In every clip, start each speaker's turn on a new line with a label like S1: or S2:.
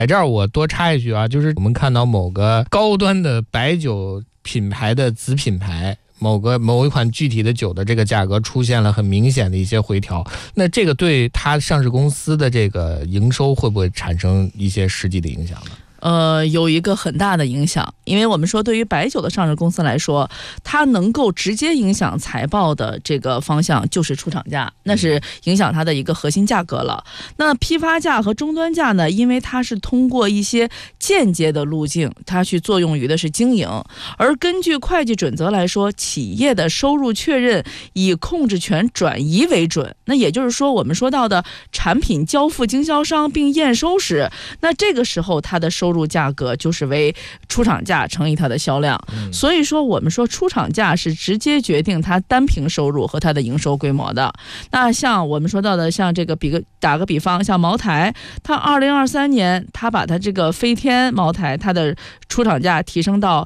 S1: 在这儿我多插一句啊，就是我们看到某个高端的白酒品牌的子品牌某一款具体的酒的这个价格出现了很明显的一些回调，那这个对它上市公司的这个营收会不会产生一些实际的影响呢？
S2: 有一个很大的影响，因为我们说对于白酒的上市公司来说，它能够直接影响财报的这个方向就是出厂价，那是影响它的一个核心价格了。那批发价和终端价呢，因为它是通过一些间接的路径，它去作用于的是经营，而根据会计准则来说，企业的收入确认以控制权转移为准。那也就是说，我们说到的产品交付经销商并验收时，那这个时候它的收入价格就是为出厂价乘以它的销量。所以说我们说出厂价是直接决定它单瓶收入和它的营收规模的。那像我们说到的，像这个打个比方，像茅台，它2023年它把它这个飞天茅台它的出厂价提升到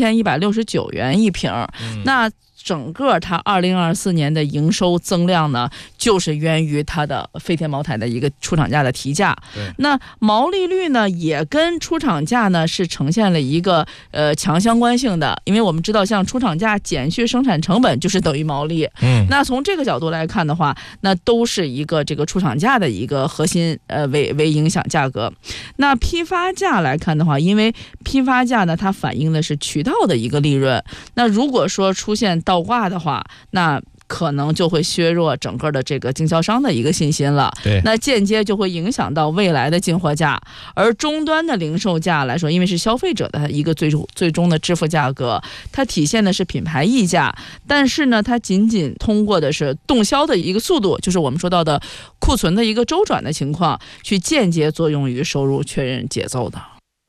S2: 1169元一瓶，那整个它2024年的营收增量呢，就是源于它的飞天茅台的一个出厂价的提价。那毛利率呢，也跟出厂价呢是呈现了一个强相关性的，因为我们知道，像出厂价减去生产成本就是等于毛利。那从这个角度来看的话，那都是一个这个出厂价的一个核心为影响价格。那批发价来看的话，因为批发价呢，它反映的是渠道的一个利润。那如果说出现倒挂的话，那可能就会削弱整个的这个经销商的一个信心了。那间接就会影响到未来的进货价。而终端的零售价来说，因为是消费者的一个最终的支付价格，它体现的是品牌溢价，但是呢，它仅仅通过的是动销的一个速度，就是我们说到的库存的一个周转的情况，去间接作用于收入确认节奏的。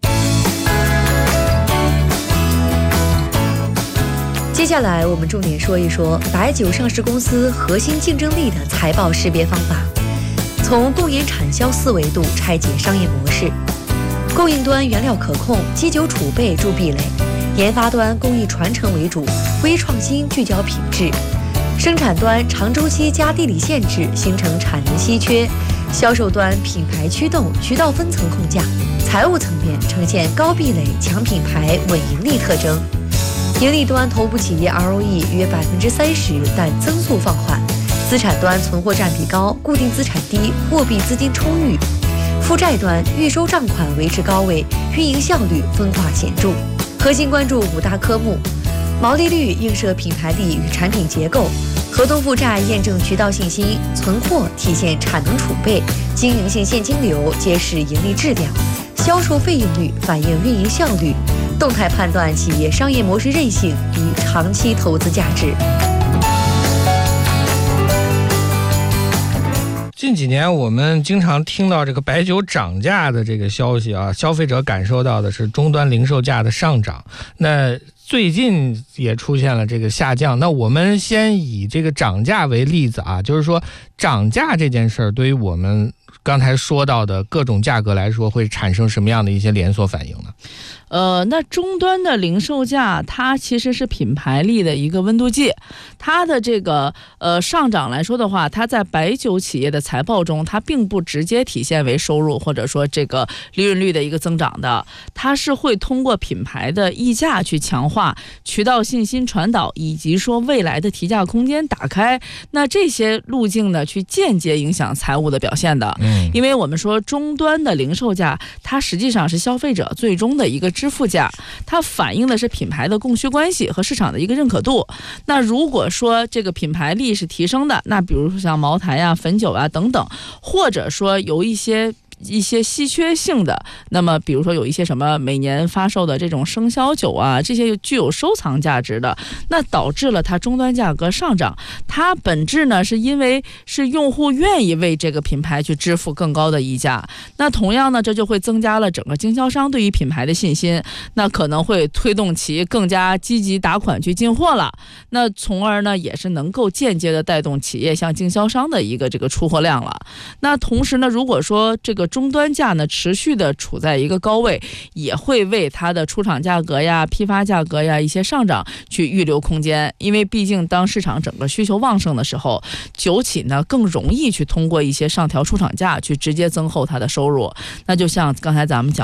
S3: 接下来我们重点说一说白酒上市公司核心竞争力的财报识别方法，从供应产销4维度拆解商业模式。供应端原料可控，基酒储备助壁垒；研发端工艺传承为主，微创新聚焦品质；生产端长周期加地理限制，形成产能稀缺；销售端品牌驱动，渠道分层控价；财务层面呈现高壁垒、强品牌、稳盈利特征。盈利端头部企业 ROE 约30%，但增速放缓；资产端存货占比高，固定资产低，货币资金充裕；负债端预收账款维持高位，运营效率分化显著。核心关注5大科目：毛利率映射品牌力与产品结构；合同负债验证渠道信心；存货体现产能储备；经营性现金流揭示盈利质量；销售费用率反映运营效率；动态判断企业商业模式韧性与长期投资价值。
S1: 近几年我们经常听到这个白酒涨价的这个消息啊，消费者感受到的是终端零售价的上涨，那最近也出现了这个下降。那我们先以这个涨价为例子啊，就是说涨价这件事儿对于我们刚才说到的各种价格来说，会产生什么样的一些连锁反应呢？
S2: 那终端的零售价，它其实是品牌力的一个温度计。它的这个上涨来说的话，它在白酒企业的财报中，它并不直接体现为收入或者说这个利润率的一个增长的，它是会通过品牌的溢价去强化，渠道信心传导，以及说未来的提价空间打开。那这些路径呢，去间接影响财务的表现的。因为我们说终端的零售价，它实际上是消费者最终的一个支付价，它反映的是品牌的供需关系和市场的一个认可度。那如果说这个品牌力是提升的，那比如说像茅台啊、汾酒啊等等，或者说有一些稀缺性的，那么比如说有一些什么每年发售的这种生肖酒啊，这些具有收藏价值的，那导致了它终端价格上涨。它本质呢是因为是用户愿意为这个品牌去支付更高的溢价，那同样呢这就会增加了整个经销商对于品牌的信心，那可能会推动其更加积极打款去进货了，那从而呢也是能够间接的带动企业向经销商的一个这个出货量了。那同时呢，如果说这个终端价呢持续的处在一个高位，也会为它的出厂价格呀、批发价格呀一些上涨去预留空间。因为毕竟当市场整个需求旺盛的时候，酒企呢更容易去通过一些上调出厂价去直接增厚它的收入。那就像刚才咱们讲